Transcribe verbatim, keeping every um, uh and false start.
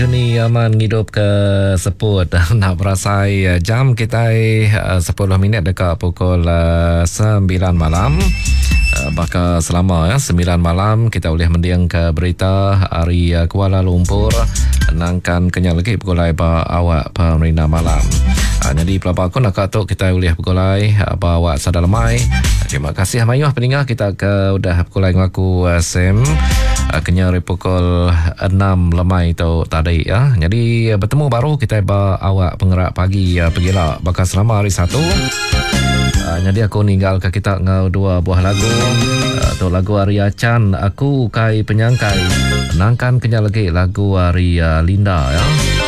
Ini aman hidup ke seput nak berasai uh, jam kita uh, sepuluh minit dekat pukul uh, sembilan malam. Uh, Bakal selama ya sembilan malam kita boleh mendiang ke berita hari uh, Kuala Lumpur nangkan kenyal lagi pukul ba awak pemerintah malam. Uh, jadi pelapa aku nak katuk kita boleh pukul uh, ba awak sadar lemai. Terima kasih mayuh peningah kita ke udah pukul ngaku uh, Sam. Kenyari pukul enam lemai tu tadi ya. Jadi bertemu baru kita ba awak penggerak pagi ya pergilah bakal selama hari satu. Uh, jadi aku ninggal ke kita ngau dua buah lagu. Uh, tu lagu Arya Chan Aku Kai Penyangkai. Nangkan kenyal lagi lagu Arya Linda ya.